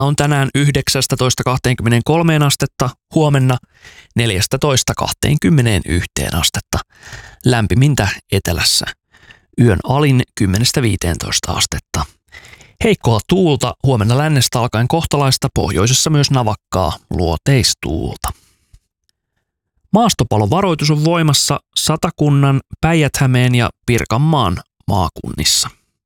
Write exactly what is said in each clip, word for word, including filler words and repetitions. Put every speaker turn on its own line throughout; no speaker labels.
on tänään yhdeksästätoista kahteenkymmeneenkolmeen astetta, huomenna neljästätoista kahteenkymmeneenyhteen astetta. Lämpimintä etelässä. Yön alin kymmenestä viiteentoista astetta. Heikkoa tuulta, huomenna lännestä alkaen kohtalaista, pohjoisessa myös navakkaa luoteistuulta. Maastopalovaroitus on voimassa Satakunnan, Päijät-Hämeen ja Pirkanmaan maakunnissa.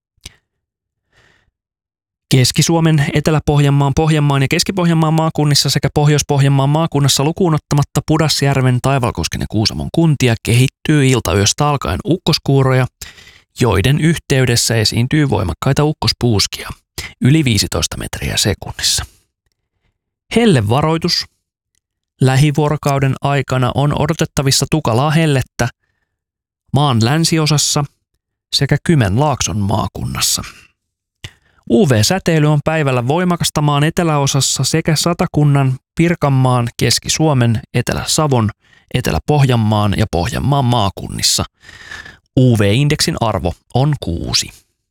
Keski-Suomen, Etelä-Pohjanmaan, Pohjanmaan ja Keski-Pohjanmaan maakunnissa sekä Pohjois-Pohjanmaan maakunnassa lukuun ottamatta Pudasjärven, Taivalkosken ja Kuusamon kuntia kehittyy iltayöstä alkaen ukkoskuuroja, joiden yhteydessä esiintyy voimakkaita ukkospuuskia, yli viisitoista metriä sekunnissa. Hellevaroitus. Lähivuorokauden aikana on odotettavissa tukalaa hellettä maan länsiosassa sekä Kymenlaakson maakunnassa. U V-säteily on päivällä voimakasta maan eteläosassa sekä Satakunnan, Pirkanmaan, Keski-Suomen, Etelä-Savon, Etelä-Pohjanmaan ja Pohjanmaan maakunnissa. U V-indeksin arvo on kuusi.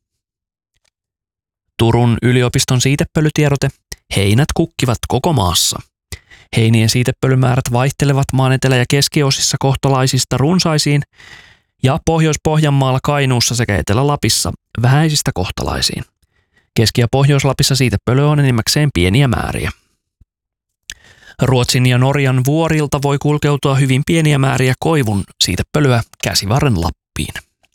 Turun yliopiston siitepölytiedote. Heinät kukkivat koko maassa. Heinien siitepölymäärät vaihtelevat maan etelä- ja keskiosissa kohtalaisista runsaisiin ja Pohjois-Pohjanmaalla, Kainuussa sekä Etelä-Lapissa vähäisistä kohtalaisiin. Keski- ja Pohjois-Lapissa siitepölyä on enimmäkseen pieniä määriä. Ruotsin ja Norjan vuorilta voi kulkeutua hyvin pieniä määriä koivun siitepölyä Käsivarren Lappiin.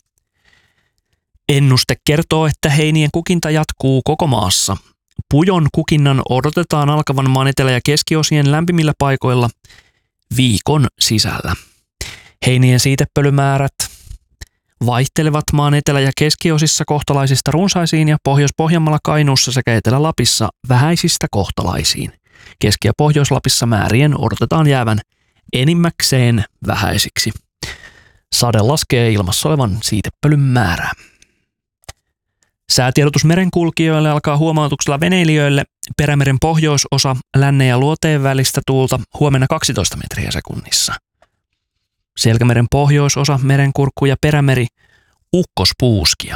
Ennuste kertoo, että heinien kukinta jatkuu koko maassa. Pujon kukinnan odotetaan alkavan maan etelä- ja keskiosien lämpimillä paikoilla viikon sisällä. Heinien siitepölymäärät vaihtelevat maan etelä- ja keskiosissa kohtalaisista runsaisiin ja Pohjois-Pohjanmaalla, Kainuussa sekä Etelä-Lapissa vähäisistä kohtalaisiin. Keski- ja Pohjois-Lapissa määrien odotetaan jäävän enimmäkseen vähäisiksi. Sade laskee ilmassa olevan siitepölyn määrää. Säätiedotus merenkulkijoille alkaa huomautuksella veneilijöille. Perämeren pohjoisosa lännen ja luoteen välistä tuulta huomenna kaksitoista metriä sekunnissa. Selkämeren pohjoisosa, Merenkurkku ja Perämeri ukkospuuskia.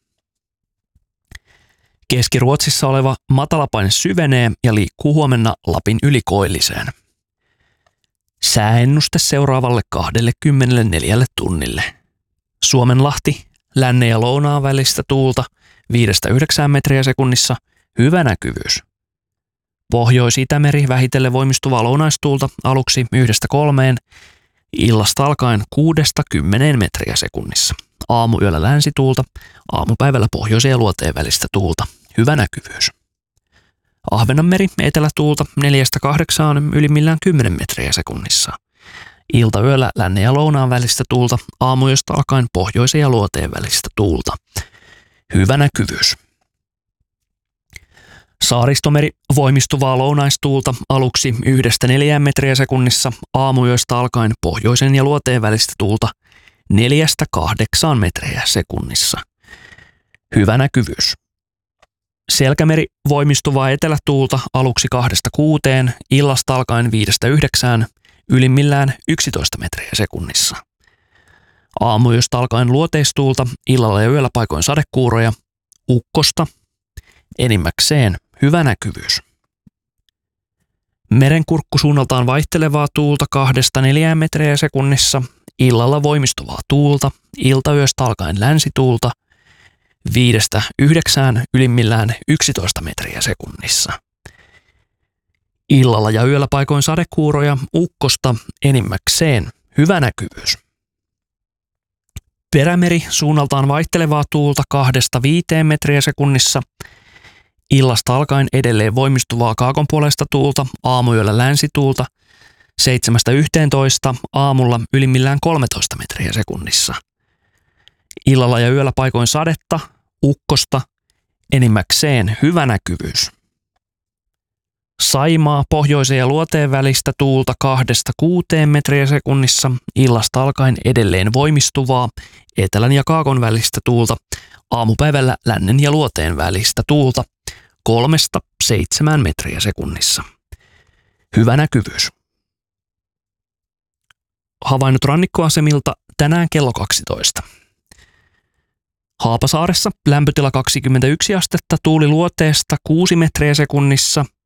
Keski-Ruotsissa oleva matalapaine syvenee ja liikkuu huomenna Lapin yli koilliseen. Sääennuste seuraavalle kaksikymmentäneljä tunnille. Suomenlahti, lännen ja lounaan välistä tuulta viidestä yhdeksään metriä sekunnissa, hyvä näkyvyys. Pohjois-Itämeri vähitellen voimistuvaa lounaistuulta aluksi yhdestä kolmeen, illasta alkaen kuudesta kymmeneen metriä sekunnissa. Aamuyöllä länsituulta, aamupäivällä pohjoiseen ja luoteen välistä tuulta, hyvä näkyvyys. Ahvenanmeri etelätuulta neljästä kahdeksaan ylimmillään kymmenen metriä sekunnissa. Iltayöllä lännen ja lounaan välistä tuulta, aamuyöstä alkaen pohjoiseen ja luoteen välistä tuulta, hyvä näkyvyys. Saaristomeri voimistuvaa lounaistuulta aluksi yhdestä neljään metriä sekunnissa, aamuyöstä alkaen pohjoisen ja luoteen välistä tuulta neljästä kahdeksaan metriä sekunnissa. Hyvä näkyvyys. Selkämeri voimistuvaa etelätuulta aluksi kahdesta kuuteen, illasta alkaen viidestä yhdeksään, ylimmillään yksitoista metriä sekunnissa. Aamuyöstä alkaen luoteistuulta, illalla ja yöllä paikoin sadekuuroja, ukkosta, enimmäkseen hyvä näkyvyys. Merenkurkku suunnaltaan vaihtelevaa tuulta kahdesta neljään metriä sekunnissa, illalla voimistuvaa tuulta, iltayöstä alkaen länsituulta, viidestä yhdeksään ylimmillään yksitoista metriä sekunnissa. Illalla ja yöllä paikoin sadekuuroja, ukkosta, enimmäkseen hyvä näkyvyys. Perämeri suunnaltaan vaihtelevaa tuulta kahdesta viiteen metriä sekunnissa, illasta alkaen edelleen voimistuvaa kaakonpuoleista tuulta, aamuyöllä länsituulta, seitsemästä yhteentoista, aamulla ylimmillään kolmetoista metriä sekunnissa. Illalla ja yöllä paikoin sadetta, ukkosta, enimmäkseen hyvä näkyvyys. Saimaa pohjoiseen ja luoteen välistä tuulta kahdesta kuuteen metriä sekunnissa, illasta alkaen edelleen voimistuvaa, etelän ja kaakon välistä tuulta, aamupäivällä lännen ja luoteen välistä tuulta kolmesta seitsemään metriä sekunnissa. Hyvä näkyvyys. Havainnot rannikkoasemilta tänään kello kaksitoista. Haapasaaressa lämpötila kaksikymmentäyksi astetta, tuuli luoteesta kuusi metriä sekunnissa,